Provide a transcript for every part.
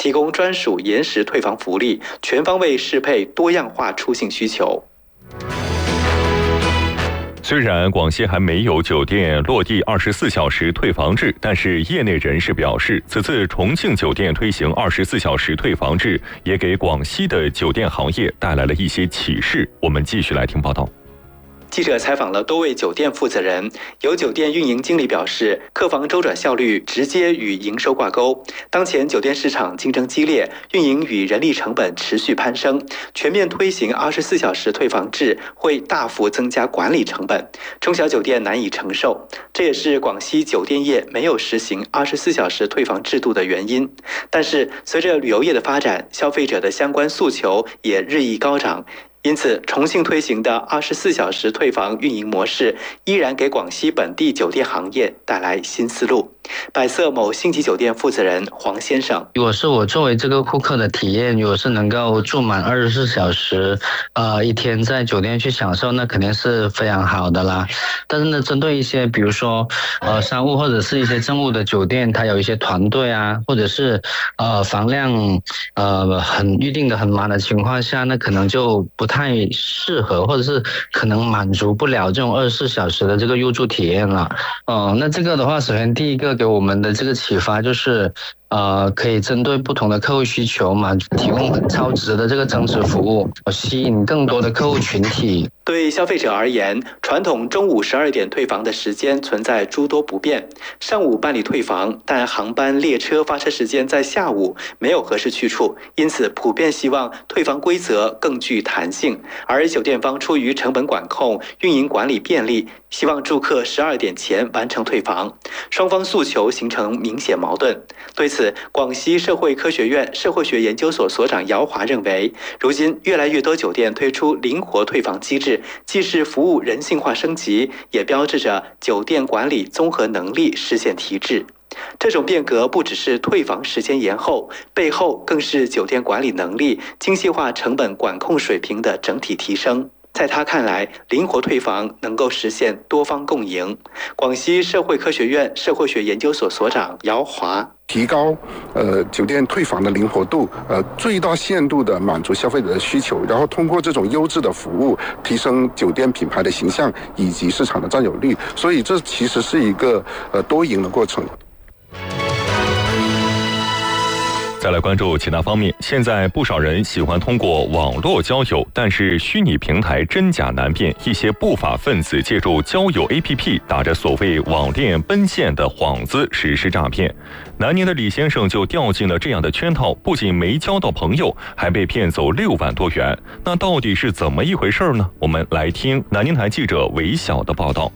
提供专属延时退房福利，全方位适配多样化出行需求。 虽然广西还没有酒店落地24小时退房制，但是业内人士表示，此次重庆酒店推行24小时退房制，也给广西的酒店行业带来了一些启示。我们继续来听报道。 记者采访了多位酒店负责人，有酒店运营经理表示，客房周转效率直接与营收挂钩。当前酒店市场竞争激烈，运营与人力成本持续攀升，全面推行24小时退房制会大幅增加管理成本，中小酒店难以承受。这也是广西酒店业没有实行24小时退房制度的原因。但是，随着旅游业的发展，消费者的相关诉求也日益高涨。因此，重庆推行的24小时退房运营模式，依然给广西本地酒店行业带来新思路。百色某星级酒店负责人黄先生： 如果是我作为这个顾客的体验，如果是能够住满24小时，一天在酒店去享受，那肯定是非常好的啦。但是呢，针对一些比如说商务或者是一些政务的酒店，它有一些团队啊，或者是房量预定的很满的情况下，那可能就不太适合，或者是可能满足不了这种24小时的这个入住体验了。那这个的话，首先第一个给我们的这个启发就是可以针对不同的客户需求嘛，提供很超值的这个增值服务，吸引更多的客户群体。 对消费者而言，传统中午12点退房的时间存在诸多不便。上午办理退房，但航班、列车发车时间在下午，没有合适去处，因此普遍希望退房规则更具弹性。而酒店方出于成本管控、运营管理便利，希望住客12点前完成退房，双方诉求形成明显矛盾。对此，广西社会科学院社会学研究所所长姚华认为，如今越来越多酒店推出灵活退房机制，既是服务人性化升级，也标志着酒店管理综合能力实现提质。这种变革不只是退房时间延后，背后更是酒店管理能力、精细化成本管控水平的整体提升。在他看来，灵活退房能够实现多方共赢。广西社会科学院社会学研究所所长姚华： 提高酒店退房的灵活度，最大限度的满足消费者的需求，然后通过这种优质的服务，提升酒店品牌的形象以及市场的占有率。所以这其实是一个多赢的过程。 再来关注其他方面，现在不少人喜欢通过网络交友，但是虚拟平台真假难辨，一些不法分子借助交友 APP 打着所谓网恋奔现的幌子实施诈骗。南宁的李先生就掉进了这样的圈套，不仅没交到朋友，还被骗走6万多元。那到底是怎么一回事呢？我们来听南宁台记者韦晓的报道。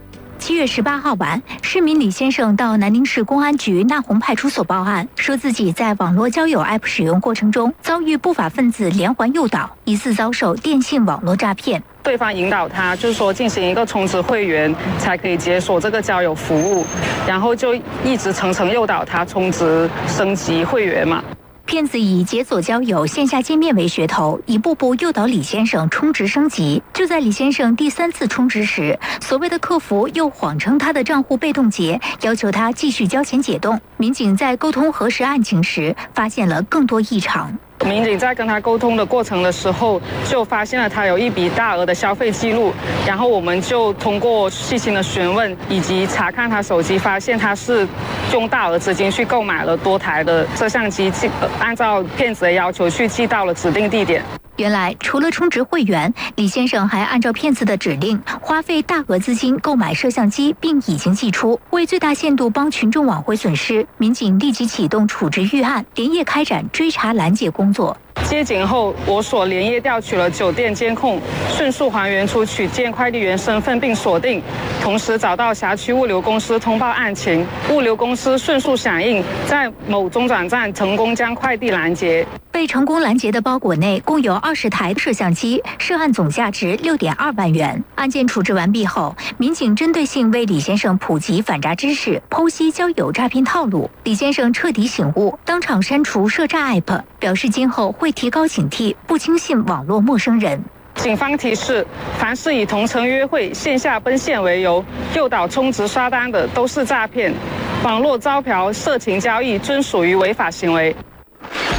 7月18号晚，市民李先生到南宁市公安局纳洪派出所报案，说自己在网络交友 App 使用过程中遭遇不法分子连环诱导，疑似遭受电信网络诈骗。 对方引导他，就是说进行一个充值会员才可以解锁这个交友服务，然后就一直层层诱导他充值升级会员嘛。 骗子以解锁交友、线下见面为噱头，一步步诱导李先生充值升级。就在李先生第3次充值时，所谓的客服又谎称他的账户被冻结，要求他继续交钱解冻。民警在沟通核实案情时，发现了更多异常。 民警在跟他沟通的过程的时候，就发现了他有一笔大额的消费记录，然后我们就通过细心的询问以及查看他手机，发现他是用大额资金去购买了多台的摄像机，按照骗子的要求去寄到了指定地点。 原来，除了充值会员，李先生还按照骗子的指令，花费大额资金购买摄像机，并已经寄出。为最大限度帮群众挽回损失，民警立即启动处置预案，连夜开展追查拦截工作。 接警后，我所连夜调取了酒店监控，迅速还原出取件快递员身份并锁定，同时找到辖区物流公司通报案情，物流公司迅速响应，在某中转站成功将快递拦截。 被成功拦截的包裹内共有20台摄像机，涉案总价值6.2万元。案件处置完毕后，民警针对性为李先生普及反诈知识，剖析交友诈骗套路。李先生彻底醒悟，当场删除涉诈 App， 表示今后会提高警惕，不轻信网络陌生人。 警方提示，凡是以同城约会、线下奔现为由诱导充值刷单的，都是诈骗。网络招嫖、色情交易均属于违法行为。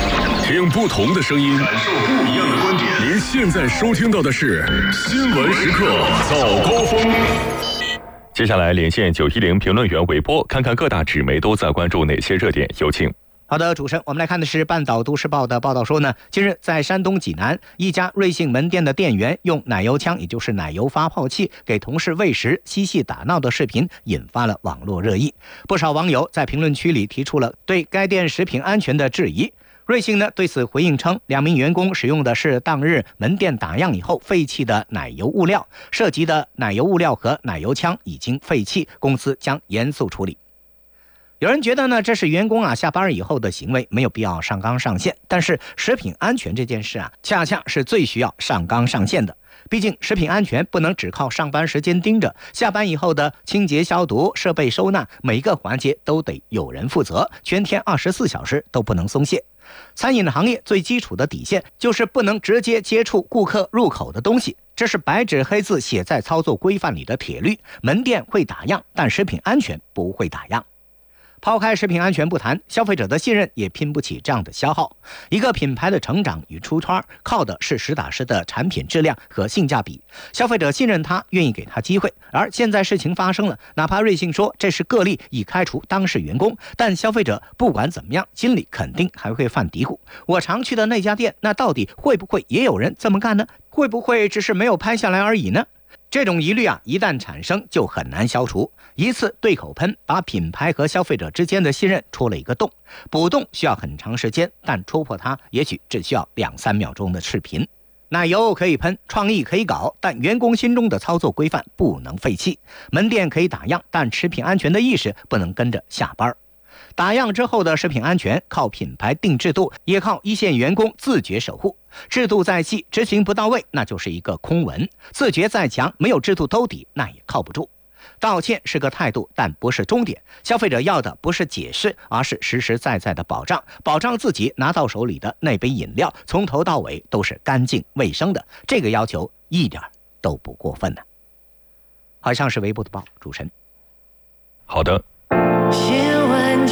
听不同的声音，感受不一样的观点。您现在收听到的是新闻时刻早高峰。 接下来连线910评论员韦波，看看各大纸媒都在关注哪些热点，有请。 好的，主持人，我们来看的是半岛都市报的报道说呢，近日在山东济南一家瑞幸门店的店员用奶油枪，也就是奶油发泡器给同事喂食嬉戏打闹的视频引发了网络热议，不少网友在评论区里提出了对该店食品安全的质疑。瑞幸呢对此回应称，2名员工使用的是当日门店打烊以后废弃的奶油物料，涉及的奶油物料和奶油枪已经废弃，公司将严肃处理。有人觉得呢，这是员工下班以后的行为，没有必要上纲上线。但是食品安全这件事恰恰是最需要上纲上线的。毕竟食品安全不能只靠上班时间盯着，下班以后的清洁消毒、设备收纳，每一个环节都得有人负责，全天24小时都不能松懈。餐饮行业最基础的底线就是不能直接接触顾客入口的东西，这是白纸黑字写在操作规范里的铁律。门店会打烊，但食品安全不会打烊。抛开食品安全不谈，消费者的信任也拼不起这样的消耗。一个品牌的成长与出圈，靠的是实打实的产品质量和性价比。消费者信任他，愿意给他机会。而现在事情发生了，哪怕瑞幸说这是个例，已开除当事员工，但消费者不管怎么样，心里肯定还会犯嘀咕：我常去的那家店，那到底会不会也有人这么干呢？会不会只是没有拍下来而已呢？这种疑虑一旦产生就很难消除。一次对口喷把品牌和消费者之间的信任戳了一个洞，补洞需要很长时间，但戳破它也许只需要2-3秒钟的视频。奶油可以喷，创意可以搞，但员工心中的操作规范不能废弃。门店可以打烊，但食品安全的意识不能跟着下班。打烊之后的食品安全靠品牌定制度，也靠一线员工自觉守护。制度再细，执行不到位，那就是一个空文。自觉再强，没有制度兜底，那也靠不住。道歉是个态度，但不是终点。消费者要的不是解释，而是实实在在的保障，保障自己拿到手里的那杯饮料从头到尾都是干净卫生的。这个要求一点都不过分呢。好，以上是微博的报，主持人。 好的。 新闻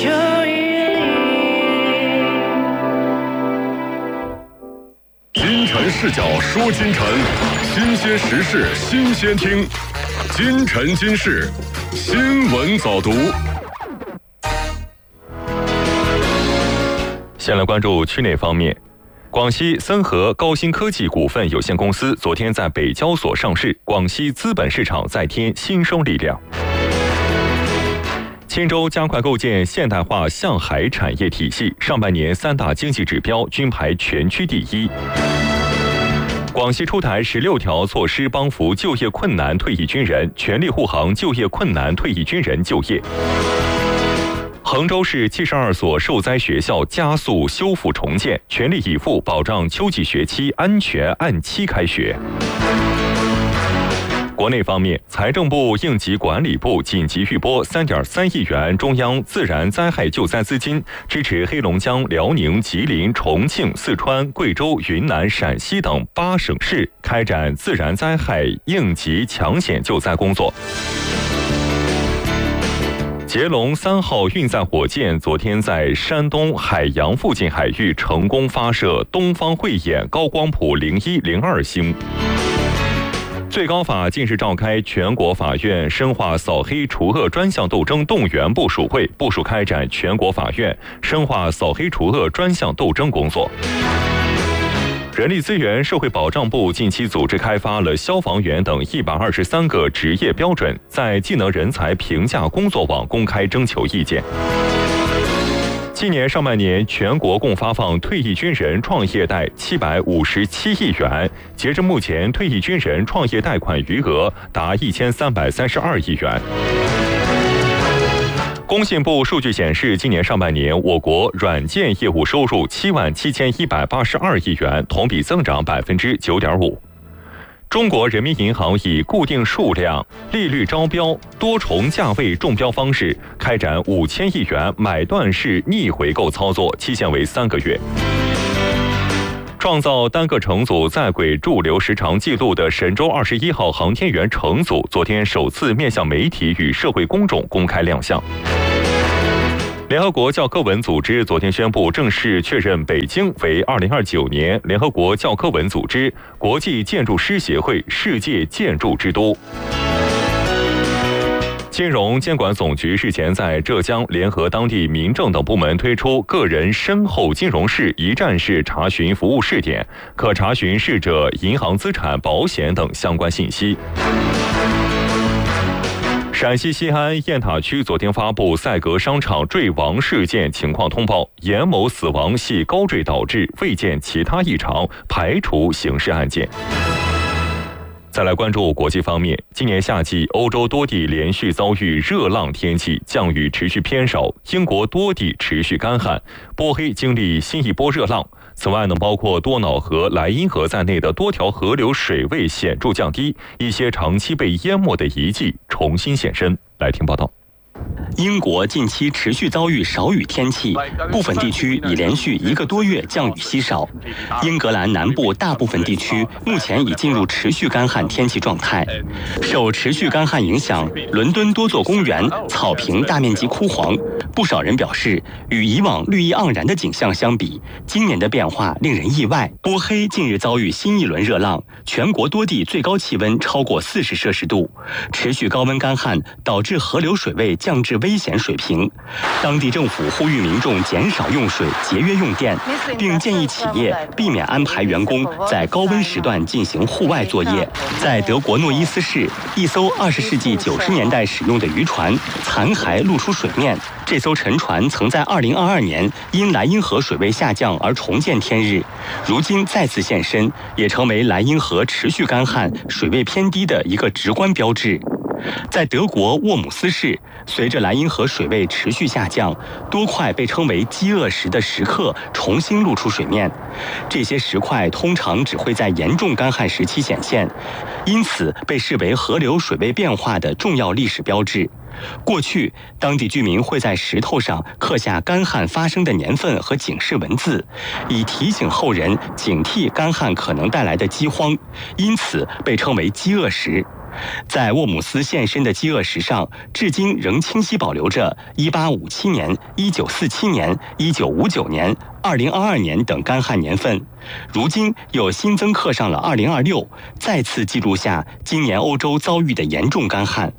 金晨视角说金晨，新鲜时事新鲜听，金晨今世新闻早读。 先来关注区内方面，广西森和高新科技股份有限公司昨天在北交所上市，广西资本市场再添新生力量。钦州加快构建现代化向海产业体系，上半年3大经济指标均排全区第一。广西出台16条措施帮扶就业困难退役军人，全力护航就业困难退役军人就业。衡州市72所受灾学校加速修复重建，全力以赴保障秋季学期安全按期开学。国内方面，财政部、应急管理部紧急预拨3.3亿元中央自然灾害救灾资金，支持黑龙江、辽宁、吉林、重庆、四川、贵州、云南、陕西等8省市开展自然灾害应急抢险救灾工作。捷龙3号运载火箭昨天在山东海洋附近海域成功发射东方慧眼高光谱01、02星。最高法近日召开全国法院深化扫黑除恶专项斗争动员部署会，部署开展全国法院深化扫黑除恶专项斗争工作。人力资源社会保障部近期组织开发了消防员等123个职业标准，在技能人才评价工作网公开征求意见。今年上半年，全国共发放退役军人创业贷757亿元，截至目前，退役军人创业贷款余额达1332亿元。工信部数据显示，今年上半年，我国软件业务收入77182亿元，同比增长9.5%。中国人民银行以固定数量、利率招标、多重价位中标方式开展5000亿元买断式逆回购操作，期限为3个月。创造单个乘组在轨驻留时长纪录的神舟21号航天员乘组昨天首次面向媒体与社会公众公开亮相。 联合国教科文组织昨天宣布正式确认北京为2029年联合国教科文组织国际建筑师协会世界建筑之都。金融监管总局日前在浙江联合当地民政等部门推出个人身后金融室一站式查询服务试点，可查询逝者银行资产、保险等相关信息。陕西西安雁塔区昨天发布赛格商场坠亡事件情况通报，严某死亡系高坠导致，未见其他异常，排除刑事案件。再来关注国际方面，今年夏季欧洲多地连续遭遇热浪天气，降雨持续偏少，英国多地持续干旱，波黑经历新一波热浪。此外呢，包括多瑙河、莱茵河在内的多条河流水位显著降低，一些长期被淹没的遗迹重新现身。来听报道。 英国近期持续遭遇少雨天气，部分地区已连续1个多月降雨稀少。英格兰南部大部分地区目前已进入持续干旱天气状态。受持续干旱影响，伦敦多座公园草坪大面积枯黄。不少人表示，与以往绿意盎然的景象相比，今年的变化令人意外。波黑近日遭遇新一轮热浪，全国多地最高气温超过40摄氏度。持续高温干旱导致河流水位降至危险水平，当地政府呼吁民众减少用水、节约用电，并建议企业避免安排员工在高温时段进行户外作业。在德国诺伊斯市，一艘20世纪90年代使用的渔船残骸露出水面。这艘沉船曾在2022年因莱茵河水位下降而重见天日，如今再次现身，也成为莱茵河持续干旱、水位偏低的一个直观标志。在德国沃姆斯市，随着莱茵河水位持续下降，多块被称为饥饿石的石刻重新露出水面。这些石块通常只会在严重干旱时期显现，因此被视为河流水位变化的重要历史标志。过去，当地居民会在石头上刻下干旱发生的年份和警示文字，以提醒后人警惕干旱可能带来的饥荒，因此被称为饥饿石。在沃姆斯现身的饥饿石上，至今仍清晰保留着1857年、1947年、1959年、2022年等干旱年份。如今又新增刻上了2026，再次记录下今年欧洲遭遇的严重干旱。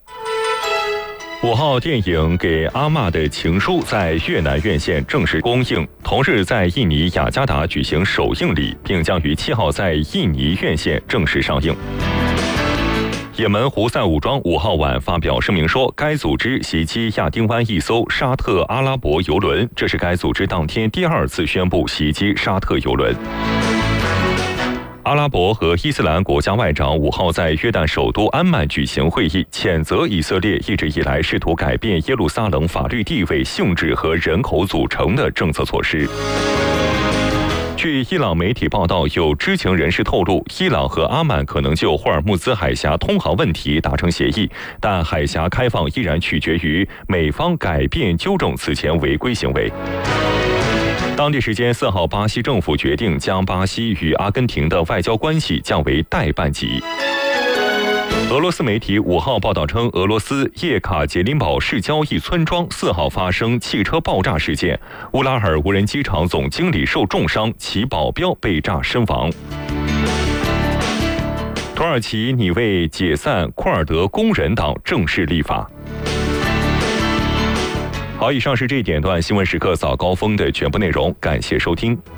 5号电影《给阿嬷的情书》在越南院线正式公映，同日在印尼雅加达举行首映礼，并将于7号在印尼院线正式上映。也门胡塞武装5号晚发表声明说，该组织袭击亚丁湾一艘沙特阿拉伯油轮，这是该组织当天第2次宣布袭击沙特油轮。阿拉伯和伊斯兰国家外长5号在约旦首都安曼举行会议，谴责以色列一直以来试图改变耶路撒冷法律地位、性质和人口组成的政策措施。据伊朗媒体报道，有知情人士透露，伊朗和阿曼可能就霍尔木兹海峡通航问题达成协议，但海峡开放依然取决于美方改变纠正此前违规行为。当地时间4号，巴西政府决定将巴西与阿根廷的外交关系降为代办级。俄罗斯媒体5号报道称，俄罗斯叶卡捷琳堡市郊一村庄4号发生汽车爆炸事件，乌拉尔无人机场总经理受重伤，其保镖被炸身亡。土耳其拟为解散库尔德工人党正式立法。好，以上是这一点段新闻时刻早高峰的全部内容，感谢收听。